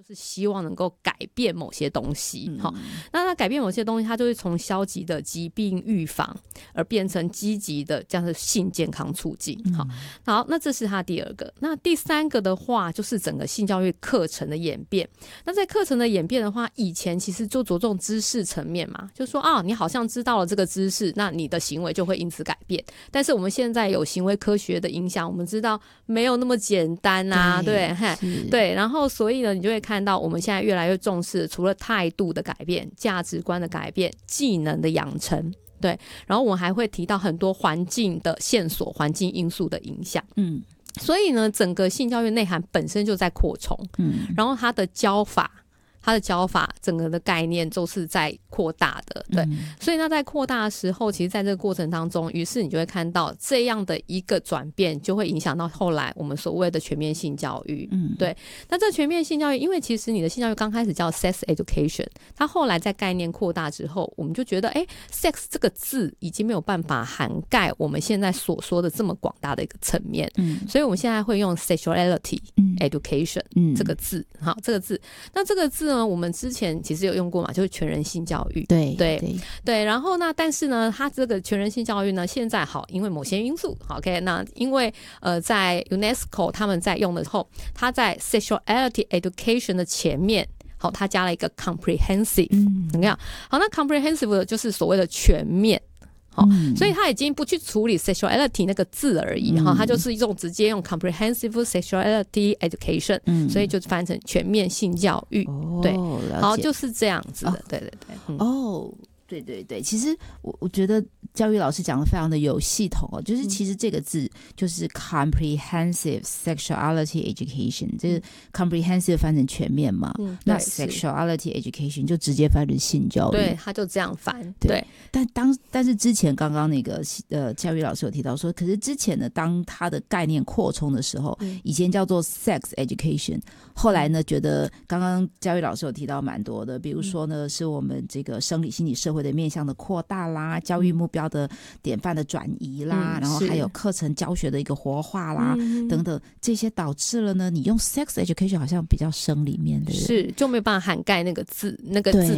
就是希望能够改变某些东西。那它改变某些东西，它就会从消极的疾病预防而变成积极的这样的性健康促进。好，那这是它第二个。那第三个的话，就是整个性教育课程的演变。那在课程的演变的话，以前其实就着重知识层面嘛，就说你好像知道了这个知识，那你的行为就会因此改变。但是我们现在有行为科学的影响，我们知道没有那么简单啊，对，然后所以呢，你就会看到我们现在越来越重视除了态度的改变、价值观的改变、技能的养成。对，然后我们还会提到很多环境的线索、环境因素的影响。所以呢，整个性教育内涵本身就在扩充。然后它的教法整个的概念都是在扩大的。对，所以那在扩大的时候，其实在这个过程当中，于是你就会看到这样的一个转变，就会影响到后来我们所谓的全面性教育。对，那这全面性教育，因为其实你的性教育刚开始叫 sex education， 它后来在概念扩大之后，我们就觉得sex 这个字已经没有办法涵盖我们现在所说的这么广大的一个层面。所以我们现在会用 sexuality education 这个字。好，这个字，那这个字呢，我们之前其实有用过嘛，就是全人性教育。对，然后呢，但是呢，它这个全人性教育呢，现在好，因为某些因素 ，OK， 那因为在 UNESCO 他们在用的时候，它在 sexuality education 的前面，好，它加了一个 comprehensive，怎么样？好，那 comprehensive 就是所谓的全面。所以他已经不去处理 sexuality 那个字而已，他就是直接用 comprehensive sexuality education，所以就翻成全面性教育。对，好，就是这样子的。 对，其实我觉得教育老师讲的非常的有系统就是其实这个字就是 comprehensive sexuality education， 这个 comprehensive 翻成全面嘛，那 sexuality education 就直接翻成性教育。 对，他就这样翻。对， 但是之前刚刚那个教育老师有提到说，可是之前呢，当他的概念扩充的时候，以前叫做 sex education， 后来呢，觉得刚刚教育老师有提到蛮多的，比如说呢，是我们这个生理、心理、社会的面向的扩大啦，教育目标的典范的转移啦，然后还有课程教学的一个活化啦，等等，这些导致了呢，你用 sex education 好像比较生里面的， 是就没有办法涵盖那个字